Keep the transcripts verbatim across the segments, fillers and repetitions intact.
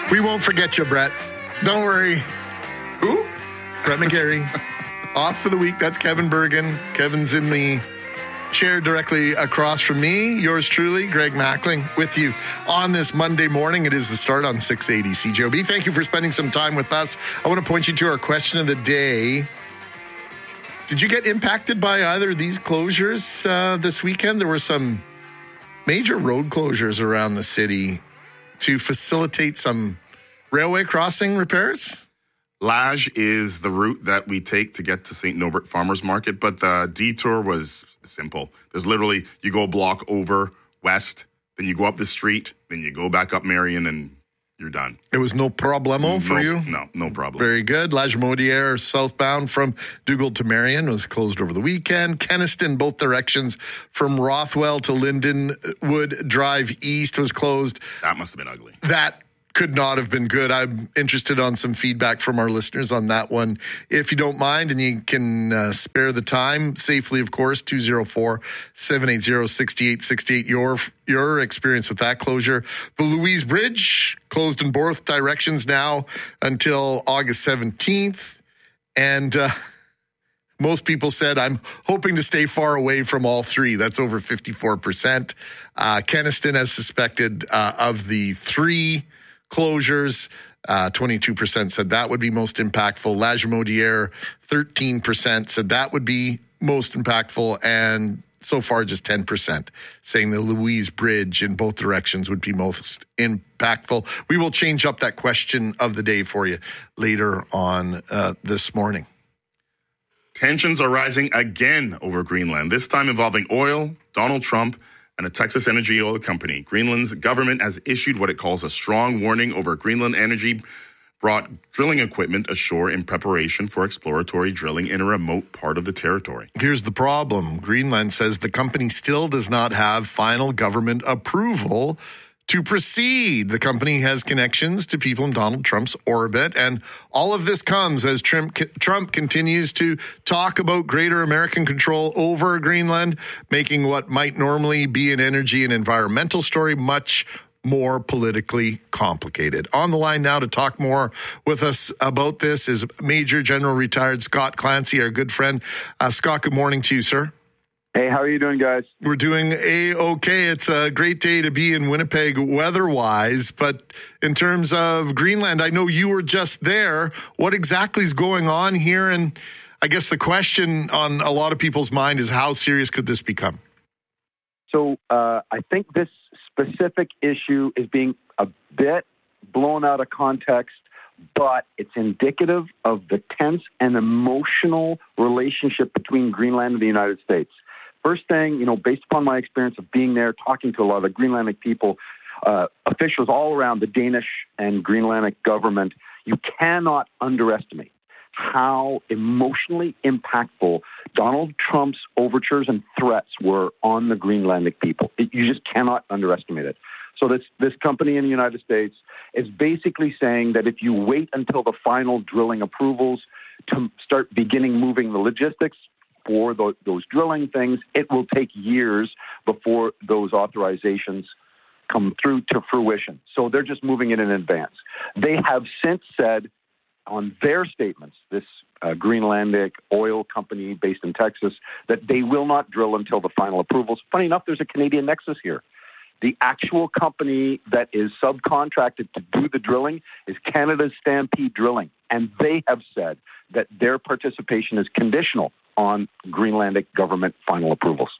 We won't forget you, Brett. Don't worry. Who? Brett McGarry. Off for the week. That's Kevin Bergen. Kevin's in the chair directly across from me. Yours truly, Greg Mackling, with you on this Monday morning. It is the start on six eighty C J O B. Thank you for spending some time with us. I want to point you to our question of the day. Did you get impacted by either of these closures uh, this weekend? There were some major road closures around the city to facilitate some railway crossing repairs. Lage is the route that we take to get to Saint Norbert Farmers Market, but the detour was simple. There's literally, you go a block over west, then you go up the street, then you go back up Marion, and you're done. It was no problemo for no, you? No, no problem. Very good. Lage-Modière southbound from Dougal to Marion was closed over the weekend. Kenaston, both directions from Rothwell to Lindenwood Drive East was closed. That must have been ugly. That could not have been good. I'm interested on some feedback from our listeners on that one. If you don't mind and you can uh, spare the time, safely, of course, two oh four, seven eight zero, six eight six eight, your, your experience with that closure. The Louise Bridge closed in both directions now until August seventeenth. And uh, most people said, I'm hoping to stay far away from all three. That's over fifty-four percent. Uh, Kenaston has suspected uh, of the three closures. Uh, twenty-two percent said that would be most impactful. Lage-Modière, thirteen percent said that would be most impactful. And so far, just ten percent saying the Louise Bridge in both directions would be most impactful. We will change up that question of the day for you later on uh, this morning. Tensions are rising again over Greenland, this time involving oil, Donald Trump, and a Texas energy oil company. Greenland's government has issued what it calls a strong warning over Greenland Energy brought drilling equipment ashore in preparation for exploratory drilling in a remote part of the territory. Here's the problem. Greenland says the company still does not have final government approval to proceed. The company has connections to people in Donald Trump's orbit, and all of this comes as Trump, Trump continues to talk about greater American control over Greenland, making what might normally be an energy and environmental story much more politically complicated. On the line now to talk more with us about this is Major General Retired Scott Clancy, our good friend. Uh, Scott, good morning to you, sir. Hey, how are you doing, guys? We're doing A-okay. It's a great day to be in Winnipeg weather-wise, but in terms of Greenland, I know you were just there. What exactly is going on here? And I guess the question on a lot of people's mind is how serious could this become? So uh, I think this specific issue is being a bit blown out of context, but it's indicative of the tense and emotional relationship between Greenland and the United States. First thing, you know, based upon my experience of being there, talking to a lot of Greenlandic people, uh, officials all around the Danish and Greenlandic government, you cannot underestimate how emotionally impactful Donald Trump's overtures and threats were on the Greenlandic people. It, you just cannot underestimate it. So this, this company in the United States is basically saying that if you wait until the final drilling approvals to start beginning moving the logistics for those, those drilling things, it will take years before those authorizations come through to fruition. So they're just moving it in advance. They have since said on their statements, this uh, Greenlandic oil company based in Texas, that they will not drill until the final approvals. Funny enough, there's a Canadian nexus here. The actual company that is subcontracted to do the drilling is Canada's Stampede Drilling, and they have said that their participation is conditional on Greenlandic government final approvals.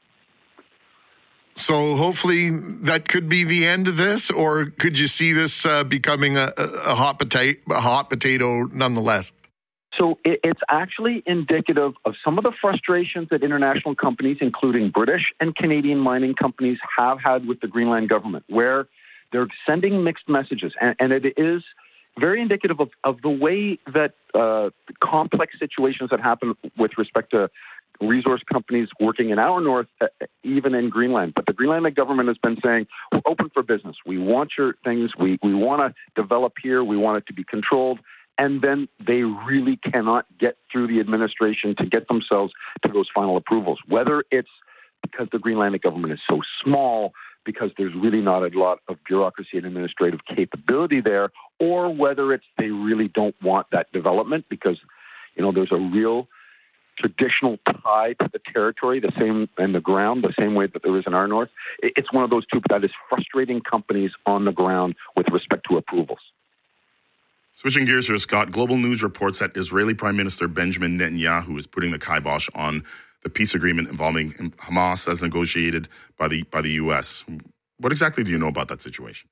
So hopefully that could be the end of this, or could you see this uh, becoming a, a, hot potato, a hot potato nonetheless? So it, it's actually indicative of some of the frustrations that international companies, including British and Canadian mining companies, have had with the Greenland government, where they're sending mixed messages. And, and it is very indicative of, of the way that uh, complex situations that happen with respect to resource companies working in our north, uh, even in Greenland. But the Greenlandic government has been saying, we're open for business. We want your things. We, we want to develop here. We want it to be controlled. And then they really cannot get through the administration to get themselves to those final approvals, whether it's because the Greenlandic government is so small because there's really not a lot of bureaucracy and administrative capability there, or whether it's they really don't want that development because, you know, there's a real traditional tie to the territory, the same and the ground, the same way that there is in our north. It's one of those two that is frustrating companies on the ground with respect to approvals. Switching gears here, Scott, Global News reports that Israeli Prime Minister Benjamin Netanyahu is putting the kibosh on the peace agreement involving Hamas as negotiated by the by the U S. What exactly do you know about that situation?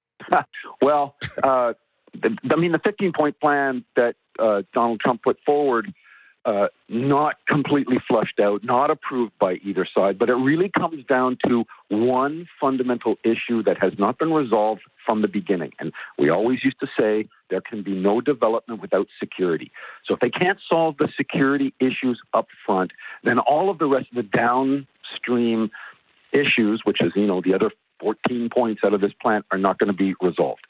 well, uh, the, I mean, the fifteen-point plan that uh, Donald Trump put forward, uh, not completely flushed out, not approved by either side, but it really comes down to one fundamental issue that has not been resolved from the beginning. And we always used to say there can be no development without security. So if they can't solve the security issues up front, then all of the rest of the downstream issues, which is, you know, the other fourteen points out of this plan, are not going to be resolved.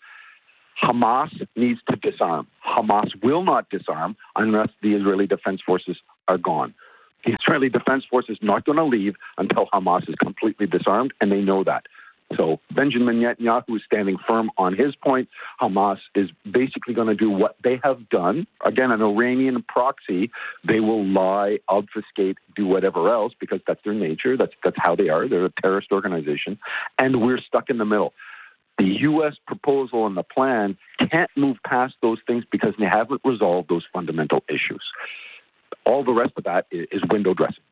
Hamas needs to disarm. Hamas will not disarm unless the Israeli Defense Forces are gone. The Israeli Defense Force is not going to leave until Hamas is completely disarmed, and they know that. So Benjamin Netanyahu is standing firm on his point. Hamas is basically going to do what they have done. Again, an Iranian proxy. They will lie, obfuscate, do whatever else because that's their nature. That's that's how they are. They're a terrorist organization. And we're stuck in the middle. The U S proposal and the plan can't move past those things because they haven't resolved those fundamental issues. All the rest of that is, is window dressing.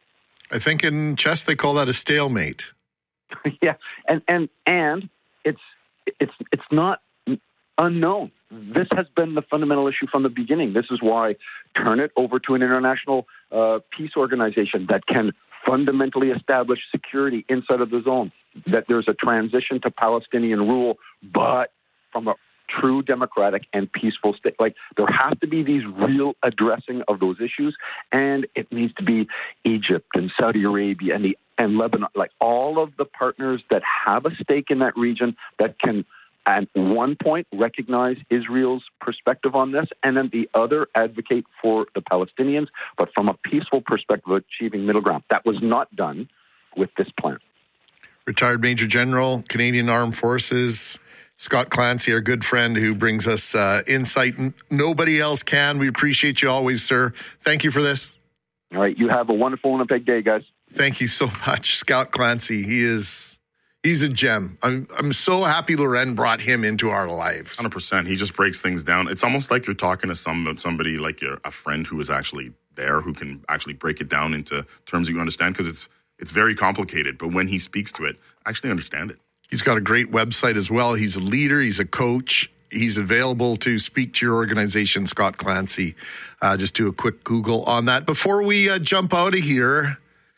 I think in chess they call that a stalemate. yeah, and and and it's it's it's not unknown. This has been the fundamental issue from the beginning. This is why turn it over to an international uh, peace organization that can fundamentally establish security inside of the zone, that there's a transition to Palestinian rule, but from a true democratic and peaceful state. Like, there has to be these real addressing of those issues, and it needs to be Egypt and Saudi Arabia and the and Lebanon, like all of the partners that have a stake in that region that can, at one point, recognize Israel's perspective on this, and then the other advocate for the Palestinians, but from a peaceful perspective of achieving middle ground. That was not done with this plan. Retired Major General, Canadian Armed Forces, Scott Clancy, our good friend who brings us uh, insight nobody else can. We appreciate you always, sir. Thank you for this. All right. You have a wonderful Winnipeg day, guys. Thank you so much, Scott Clancy. He is... He's a gem. I'm I'm so happy Loren brought him into our lives. one hundred percent. He just breaks things down. It's almost like you're talking to some somebody like you're a friend who is actually there, who can actually break it down into terms that you understand, because it's it's very complicated. But when he speaks to it, I actually understand it. He's got a great website as well. He's a leader. He's a coach. He's available to speak to your organization, Scott Clancy. Uh, just do a quick Google on that. Before we uh, jump out of here,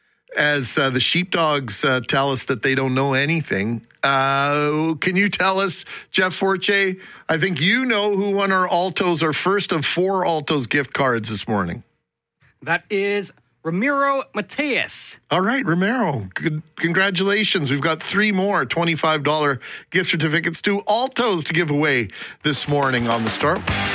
as uh, the sheepdogs uh, tell us that they don't know anything, uh, can you tell us, Jeff Forche, I think you know who won our Altos, our first of four Altos gift cards this morning. That is Ramiro Matias. All right, Ramiro, good, congratulations. We've got three more twenty-five dollars gift certificates to Altos to give away this morning on The Start.